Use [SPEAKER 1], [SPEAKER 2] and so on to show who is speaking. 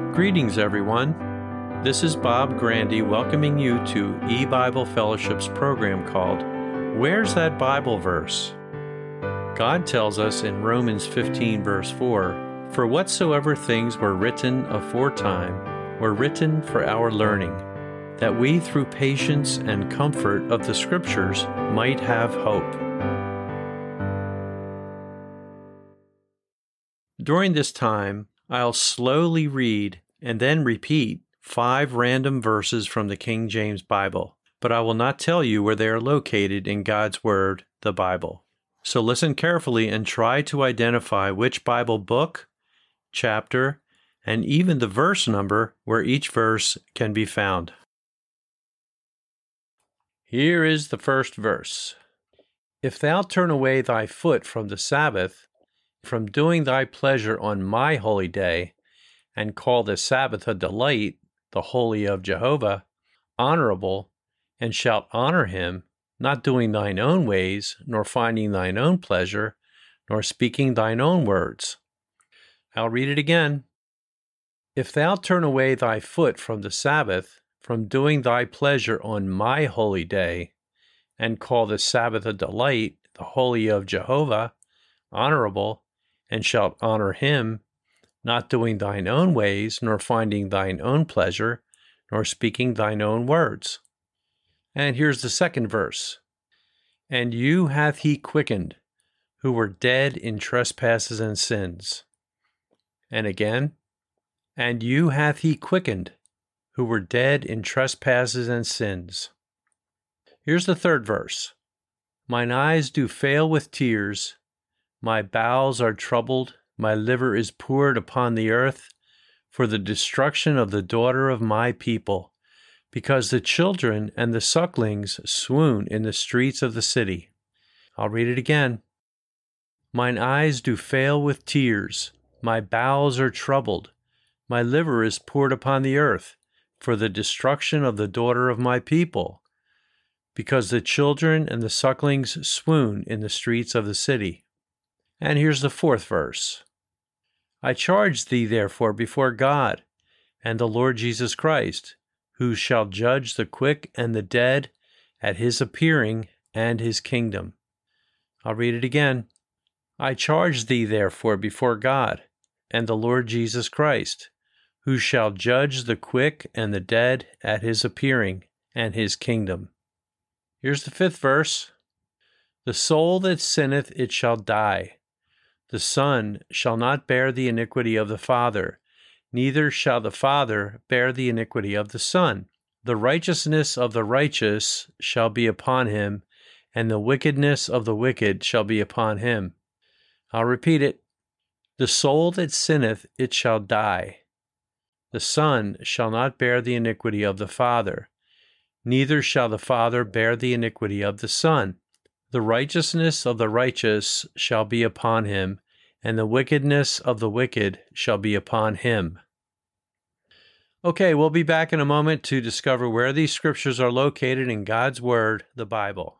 [SPEAKER 1] Greetings, everyone. This is Bob Grandy welcoming you to eBible Fellowship's program called Where's That Bible Verse? God tells us in Romans 15, verse 4, "For whatsoever things were written aforetime were written for our learning, that we through patience and comfort of the Scriptures might have hope." During this time, I'll slowly read and then repeat 5 random verses from the King James Bible, but I will not tell you where they are located in God's Word, the Bible. So listen carefully and try to identify which Bible book, chapter, and even the verse number where each verse can be found. Here is the first verse. "If thou turn away thy foot from the Sabbath, from doing thy pleasure on my holy day, and call the Sabbath a delight, the holy of Jehovah, honorable, and shalt honor him, not doing thine own ways, nor finding thine own pleasure, nor speaking thine own words." I'll read it again. "If thou turn away thy foot from the Sabbath, from doing thy pleasure on my holy day, and call the Sabbath a delight, the holy of Jehovah, honorable, and shalt honor him, not doing thine own ways, nor finding thine own pleasure, nor speaking thine own words." And here's the second verse. "And you hath he quickened, who were dead in trespasses and sins." And again, "And you hath he quickened, who were dead in trespasses and sins." Here's the third verse. "Mine eyes do fail with tears, my bowels are troubled, my liver is poured upon the earth, for the destruction of the daughter of my people, because the children and the sucklings swoon in the streets of the city." I'll read it again. "Mine eyes do fail with tears, my bowels are troubled, my liver is poured upon the earth, for the destruction of the daughter of my people, because the children and the sucklings swoon in the streets of the city." And here's the fourth verse. "I charge thee therefore before God and the Lord Jesus Christ, who shall judge the quick and the dead at his appearing and his kingdom." I'll read it again. "I charge thee therefore before God and the Lord Jesus Christ, who shall judge the quick and the dead at his appearing and his kingdom." Here's the fifth verse. "The soul that sinneth, it shall die. The Son shall not bear the iniquity of the Father, neither shall the Father bear the iniquity of the Son. The righteousness of the righteous shall be upon him, and the wickedness of the wicked shall be upon him." I'll repeat it. "The soul that sinneth, it shall die. The Son shall not bear the iniquity of the Father, neither shall the Father bear the iniquity of the Son. The righteousness of the righteous shall be upon him, and the wickedness of the wicked shall be upon him." Okay, we'll be back in a moment to discover where these scriptures are located in God's Word, the Bible.